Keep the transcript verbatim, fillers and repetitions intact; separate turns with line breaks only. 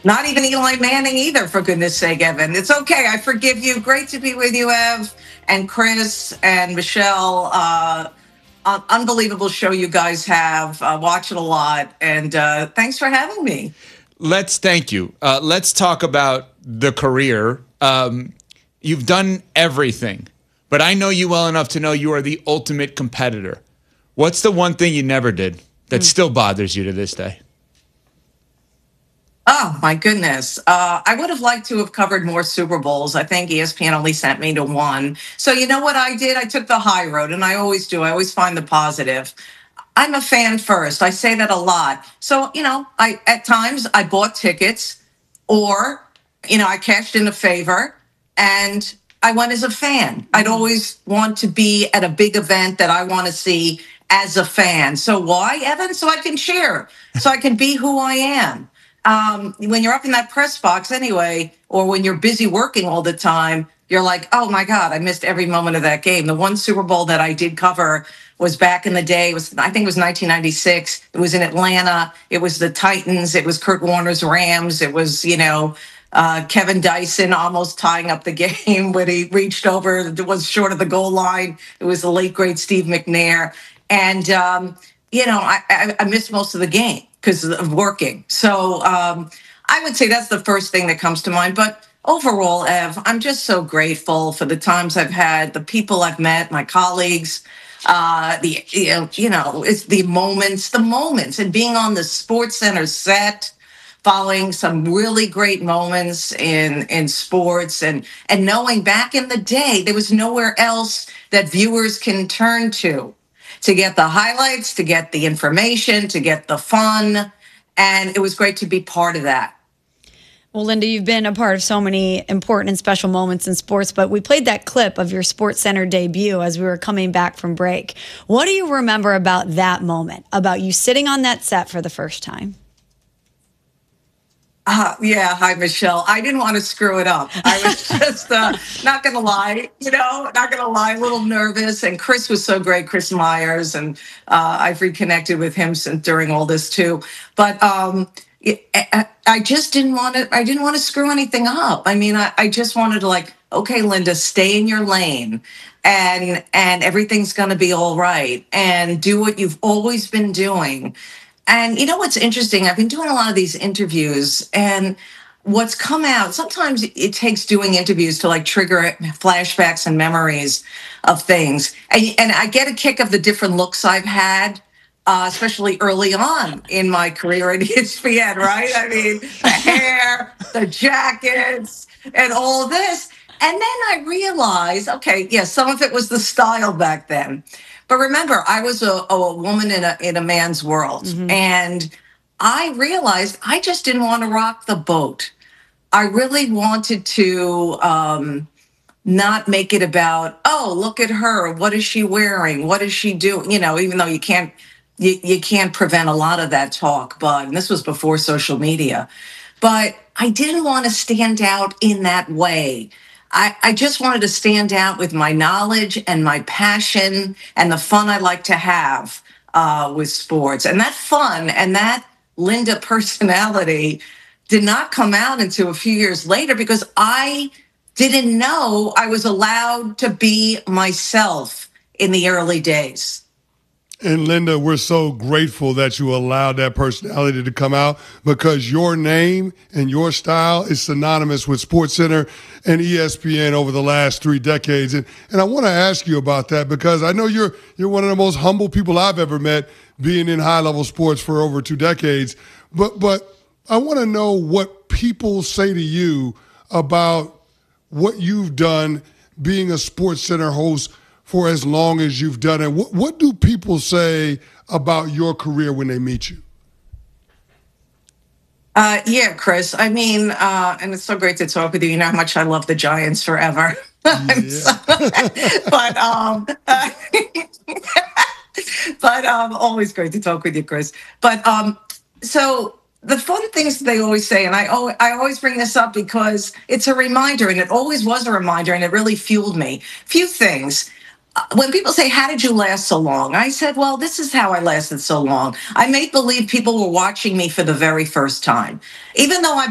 Not even Eli Manning either, for goodness sake, Evan. It's okay. I forgive you. Great to be with you, Ev, and Chris and Michelle. Uh, un- unbelievable show you guys have. Uh, watch it a lot. And uh, thanks for having me.
Let's thank you. Uh, let's talk about the career. Um, you've done everything, but I know you well enough to know you are the ultimate competitor. What's the one thing you never did that still bothers you to this day?
Oh, my goodness. Uh, I would have liked to have covered more Super Bowls. I think E S P N only sent me to one. So, you know what I did? I took the high road, and I always do. I always find the positive. I'm a fan first. I say that a lot. So, you know, I at times I bought tickets or, you know, I cashed in a favor and I went as a fan. I'd always want to be at a big event that I want to see as a fan. So why, Evan? So I can cheer, so I can be who I am. Um, when you're up in that press box anyway, or when you're busy working all the time, you're like, oh my God, I missed every moment of that game. The one Super Bowl that I did cover was back in the day. It was, I think it was nineteen ninety-six. It was in Atlanta. It was the Titans. It was Kurt Warner's Rams. It was, you know, uh, Kevin Dyson almost tying up the game when he reached over, it was short of the goal line. It was the late, great Steve McNair. And, um, you know, I, I, I missed most of the game because of working. So um, I would say that's the first thing that comes to mind. But overall, Ev, I'm just so grateful for the times I've had, the people I've met, my colleagues, uh, the, you know, you know, it's the moments, the moments, and being on the Sports Center set, following some really great moments in in sports, and and knowing back in the day there was nowhere else that viewers can turn to to get the highlights, to get the information, to get the fun. And it was great to be part of that.
Well, Linda, you've been a part of so many important and special moments in sports, but we played that clip of your Sports Center debut as we were coming back from break. What do you remember about that moment, about you sitting on that set for the first time?
Uh, yeah, hi, Michelle. I didn't want to screw it up. I was just uh, not going to lie, you know, not going to lie, a little nervous. And Chris was so great, Chris Myers, and uh, I've reconnected with him since during all this too. But um, it, I, I just didn't want to. I didn't want to screw anything up. I mean, I, I just wanted to like, okay, Linda, stay in your lane, and and everything's going to be all right, and do what you've always been doing. And you know what's interesting? I've been doing a lot of these interviews, and what's come out, sometimes it takes doing interviews to like trigger flashbacks and memories of things. And, and I get a kick of the different looks I've had, uh, especially early on in my career at E S P N, right? I mean, the hair, the jackets, and all of this. And then I realized, okay, yes, some of it was the style back then. But remember, I was a, a woman in a in a man's world, mm-hmm. and I realized I just didn't want to rock the boat. I really wanted to um, not make it about, oh, look at her. What is she wearing? What is she doing? You know, even though you can't you, you can't prevent a lot of that talk. But and this was before social media. But I didn't want to stand out in that way. I, I just wanted to stand out with my knowledge and my passion and the fun I like to have uh, with sports. And that fun and that Linda personality did not come out until a few years later because I didn't know I was allowed to be myself in the early days.
And Linda, we're so grateful that you allowed that personality to come out because your name and your style is synonymous with SportsCenter and E S P N over the last three decades. And and I want to ask you about that because I know you're you're one of the most humble people I've ever met, being in high-level sports for over two decades. But but I want to know what people say to you about what you've done being a SportsCenter host for as long as you've done it. What, what do people say about your career when they meet you?
Uh, yeah, Chris. I mean, uh, and it's so great to talk with you. You know how much I love the Giants forever. Yeah. so, but um, but um, always great to talk with you, Chris. But um, so the fun things they always say, and I always, I always bring this up because it's a reminder, and it always was a reminder, and it really fueled me. Few things. When people say, how did you last so long? I said, well, this is how I lasted so long. I made believe people were watching me for the very first time. Even though I